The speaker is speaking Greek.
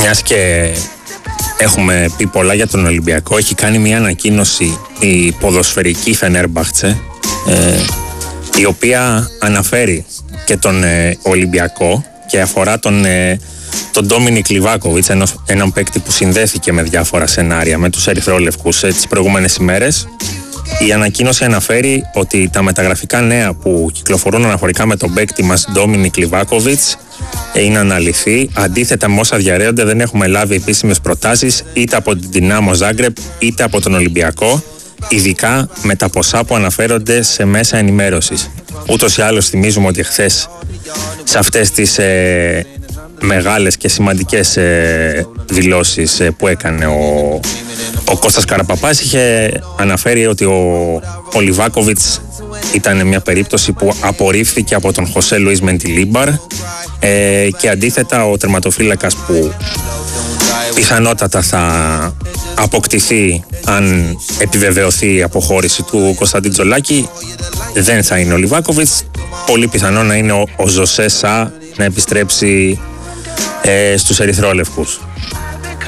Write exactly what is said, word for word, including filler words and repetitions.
Μιας και έχουμε πει πολλά για τον Ολυμπιακό, έχει κάνει μια ανακοίνωση η ποδοσφαιρική Φενέρμπαχτσε, ε, η οποία αναφέρει και τον ε, Ολυμπιακό και αφορά τον, ε, τον Ντόμινικ Λιβάκοβιτς, έναν παίκτη που συνδέθηκε με διάφορα σενάρια με τους ερυθρόλευκους ε, τις προηγούμενες ημέρες. Η ανακοίνωση αναφέρει ότι τα μεταγραφικά νέα που κυκλοφορούν αναφορικά με τον παίκτη μας Ντόμινικ Λιβάκοβιτς είναι αναλυθή. Αντίθετα με όσα διαρρέονται, δεν έχουμε λάβει επίσημες προτάσεις είτε από την Δυνάμο Ζάγκρεπ είτε από τον Ολυμπιακό, ειδικά με τα ποσά που αναφέρονται σε μέσα ενημέρωσης. Ούτως ή άλλως θυμίζουμε ότι χθες σε αυτές τις ε, μεγάλες και σημαντικές ε, δηλώσεις ε, που έκανε ο, ο Κώστας Καραπαπάς, είχε αναφέρει ότι ο, ο Λιβάκοβιτς ήταν μια περίπτωση που απορρίφθηκε από τον Χωσέ Λουίς Μεντιλίμπαρ ε, και αντίθετα ο τερματοφύλακας που πιθανότατα θα αποκτηθεί αν επιβεβαιωθεί η αποχώρηση του Κωνσταντίν Τζολάκη δεν θα είναι ο Λιβάκοβιτς. Πολύ πιθανό να είναι ο, ο Ζωσέ Σα να επιστρέψει ε, στους ερυθρόλευκους.